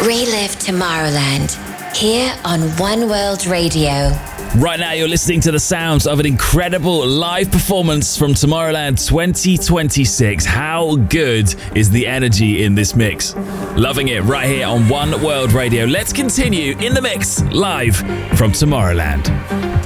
Relive Tomorrowland here on One World Radio. Right now you're listening to the sounds of an incredible live performance from Tomorrowland 2026. How good is the energy in this mix? Loving it right here on One World Radio. Let's continue in the mix live from Tomorrowland.